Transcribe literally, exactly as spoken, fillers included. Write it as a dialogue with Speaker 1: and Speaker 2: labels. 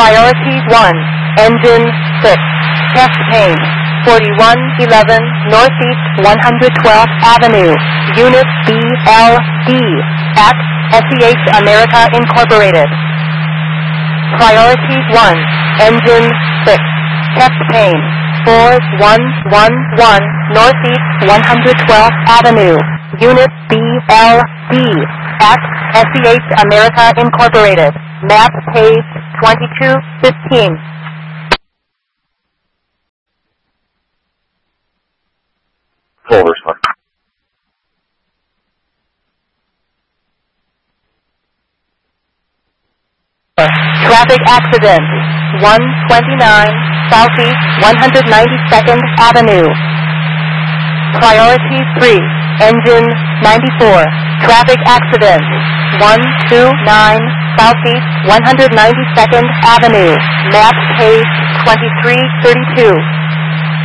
Speaker 1: Priority one, Engine six, chest pain, forty-one eleven Northeast one hundred twelfth Avenue, Unit B L D, at S E H America Incorporated. Priority one, Engine six, chest pain, four one one one Northeast one hundred twelfth Avenue, Unit B L D, at S E H America Incorporated. Map page twenty-two fifteen.
Speaker 2: Full response.
Speaker 1: Traffic accident, one twenty-nine Southeast one hundred ninety-second Avenue. Priority three, Engine ninety-four, traffic accident, one twenty-nine Southeast one hundred ninety-second Avenue, map page twenty-three thirty-two.